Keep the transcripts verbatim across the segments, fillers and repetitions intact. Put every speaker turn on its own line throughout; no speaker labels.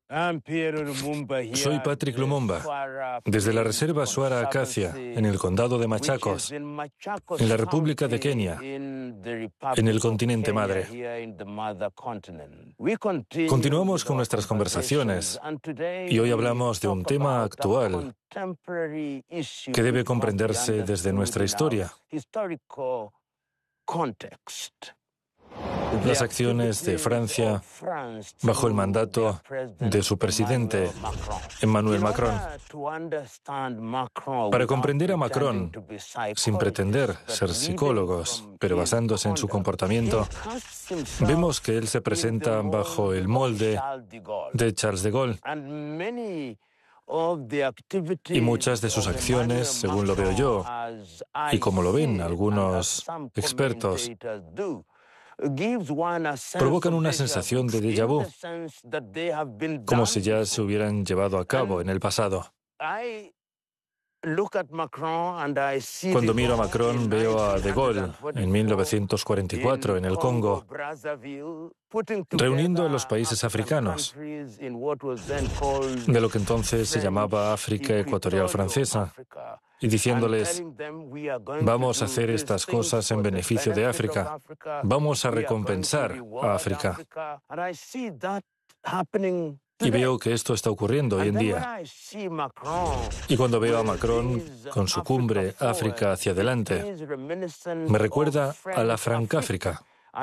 Soy Patrick Lumumba, desde la reserva Swara Acacia, en el condado de Machacos, en la República de Kenia, en el continente madre. Continuamos con nuestras conversaciones y hoy hablamos de un tema actual que debe comprenderse desde nuestra historia. Las acciones de Francia bajo el mandato de su presidente, Emmanuel Macron. Para comprender a Macron, sin pretender ser psicólogos, pero basándose en su comportamiento, vemos que él se presenta bajo el molde de Charles de Gaulle. Y muchas de sus acciones, según lo veo yo, y como lo ven algunos expertos, provocan una sensación de déjà vu, como si ya se hubieran llevado a cabo en el pasado. Cuando miro a Macron, veo a De Gaulle en mil novecientos cuarenta y cuatro en el Congo, reuniendo a los países africanos, de lo que entonces se llamaba África Ecuatorial Francesa, y diciéndoles: vamos a hacer estas cosas en beneficio de África, vamos a recompensar a África. Y veo que esto está ocurriendo hoy en día. Y cuando veo a Macron con su cumbre África hacia adelante, me recuerda a la Francáfrica.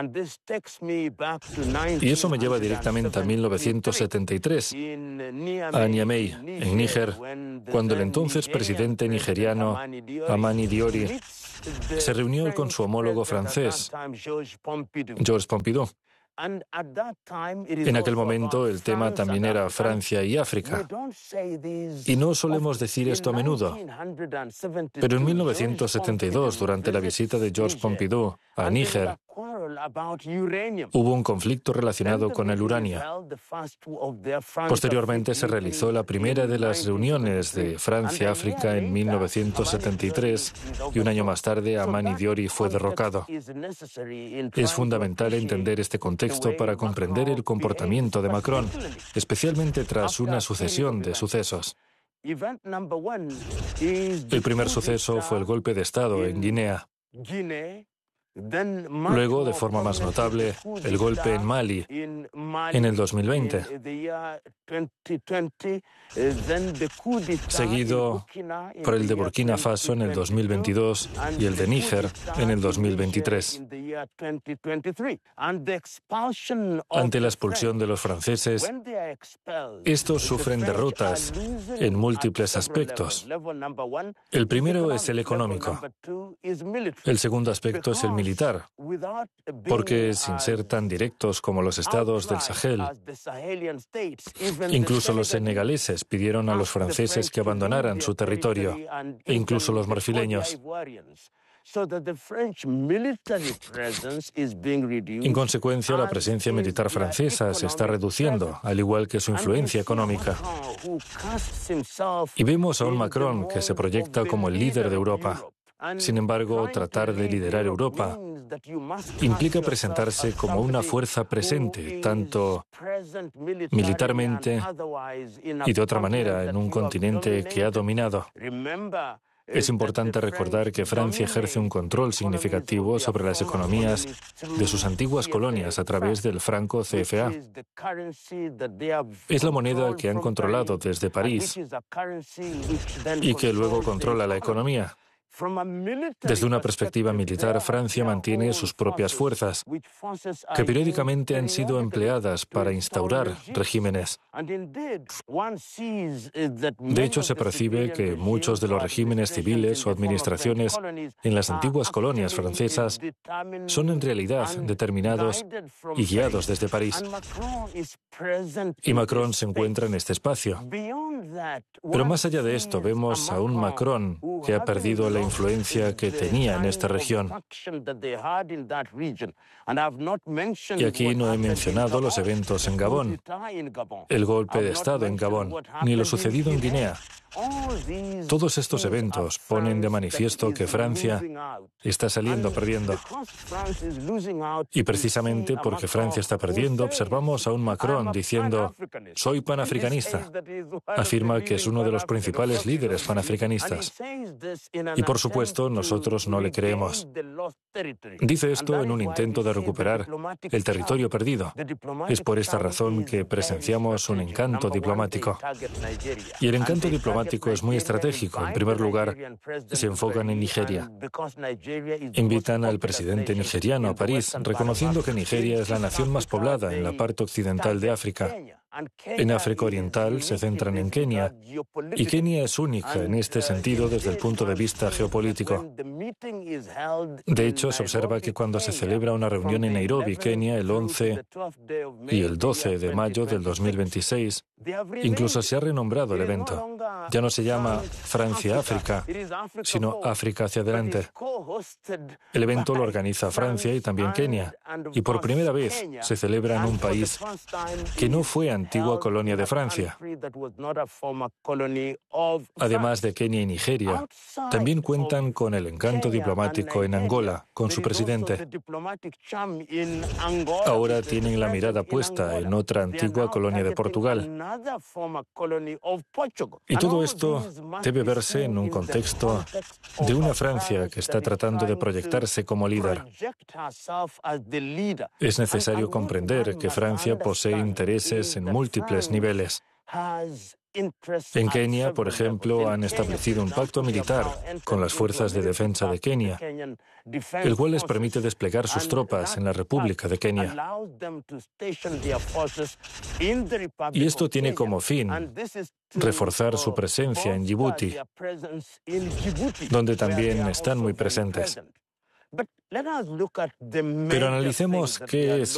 Y eso me lleva directamente a mil novecientos setenta y tres, a Niamey, en Níger, cuando el entonces presidente nigeriano Hamani Diori se reunió con su homólogo francés, Georges Pompidou. En aquel momento el tema también era Francia y África. Y no solemos decir esto a menudo, pero en mil novecientos setenta y dos, durante la visita de Georges Pompidou a Níger, hubo un conflicto relacionado con el uranio. Posteriormente se realizó la primera de las reuniones de Francia-África en mil novecientos setenta y tres y un año más tarde Hamani Diori fue derrocado. Es fundamental entender este contexto para comprender el comportamiento de Macron, especialmente tras una sucesión de sucesos. El primer suceso fue el golpe de Estado en Guinea. Luego, de forma más notable, el golpe en Mali en el dos mil veinte. Seguido por el de Burkina Faso en el dos mil veintidós y el de Níger en el dos mil veintitrés. Ante la expulsión de los franceses, estos sufren derrotas en múltiples aspectos. El primero es el económico. El segundo aspecto es el militar, porque sin ser tan directos como los estados del Sahel, incluso los senegaleses pidieron a los franceses que abandonaran su territorio, e incluso los marfileños. En consecuencia, la presencia militar francesa se está reduciendo, al igual que su influencia económica. Y vemos a un Macron que se proyecta como el líder de Europa. Sin embargo, tratar de liderar Europa implica presentarse como una fuerza presente, tanto militarmente y de otra manera, en un continente que ha dominado. Es importante recordar que Francia ejerce un control significativo sobre las economías de sus antiguas colonias a través del franco C F A. Es la moneda que han controlado desde París y que luego controla la economía. Desde una perspectiva militar, Francia mantiene sus propias fuerzas, que periódicamente han sido empleadas para instaurar regímenes. De hecho, se percibe que muchos de los regímenes civiles o administraciones en las antiguas colonias francesas son en realidad determinados y guiados desde París. Y Macron se encuentra en este espacio. Pero más allá de esto, vemos a un Macron que ha perdido la influencia que tenía en esta región. Y aquí no he mencionado los eventos en Gabón, el golpe de Estado en Gabón, ni lo sucedido en Guinea. Todos estos eventos ponen de manifiesto que Francia está saliendo perdiendo. Y precisamente porque Francia está perdiendo, observamos a un Macron diciendo: soy panafricanista. Afirma que es uno de los principales líderes panafricanistas. Y por supuesto, nosotros no le creemos. Dice esto en un intento de recuperar el territorio perdido. Es por esta razón que presenciamos un encanto diplomático. Y el encanto diplomático es muy estratégico. En primer lugar, se enfocan en Nigeria. Invitan al presidente nigeriano a París, reconociendo que Nigeria es la nación más poblada en la parte occidental de África. En África Oriental se centran en Kenia, y Kenia es única en este sentido desde el punto de vista geopolítico. De hecho, se observa que cuando se celebra una reunión en Nairobi, Kenia, el once y el doce de mayo del dos mil veintiséis, incluso se ha renombrado el evento. Ya no se llama Francia-África, sino África hacia adelante. El evento lo organiza Francia y también Kenia, y por primera vez se celebra en un país que no fue antigua colonia de Francia. Además de Kenia y Nigeria, también cuentan con el encanto diplomático en Angola, con su presidente. Ahora tienen la mirada puesta en otra antigua colonia de Portugal. Y todo esto debe verse en un contexto de una Francia que está tratando de proyectarse como líder. Es necesario comprender que Francia posee intereses en múltiples niveles. En Kenia, por ejemplo, han establecido un pacto militar con las fuerzas de defensa de Kenia, el cual les permite desplegar sus tropas en la República de Kenia. Y esto tiene como fin reforzar su presencia en Djibouti, donde también están muy presentes. Pero analicemos qué es